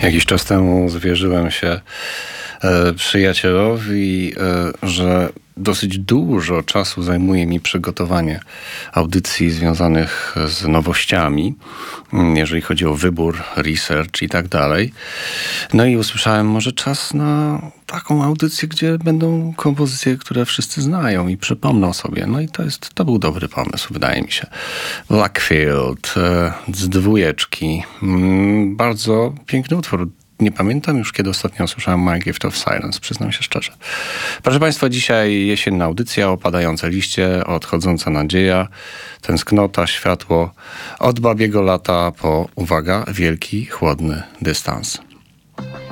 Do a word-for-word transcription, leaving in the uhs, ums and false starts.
Jakiś czas temu zwierzyłem się e, przyjacielowi, e, że dosyć dużo czasu zajmuje mi przygotowanie audycji związanych z nowościami, jeżeli chodzi o wybór, research i tak dalej. No i usłyszałem, może czas na taką audycję, gdzie będą kompozycje, które wszyscy znają i przypomną sobie. No i to jest, to był dobry pomysł, wydaje mi się. Blackfield, e, z dwójeczki. Mm, bardzo piękny utwór. Nie pamiętam już, kiedy ostatnio słyszałem My Gift of Silence, przyznam się szczerze. Proszę Państwa, dzisiaj jesienna audycja, opadające liście, odchodząca nadzieja, tęsknota, światło, od babiego lata po, uwaga, wielki, chłodny dystans.